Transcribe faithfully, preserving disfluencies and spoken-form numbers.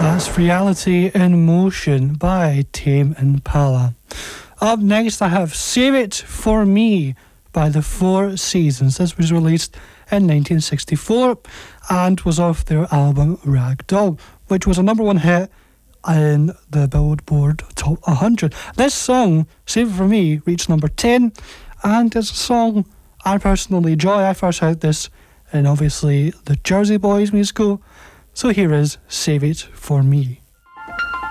That's Reality in Motion by Tame Impala. Up next I have Save It For Me by the Four Seasons. This was released in nineteen sixty-four and was off their album Ragdoll, which was a number one hit in the Billboard Top one hundred. This song, Save It For Me, reached number ten, and it's a song I personally enjoy. I first heard this in obviously the Jersey Boys musical. So here is Save It For Me.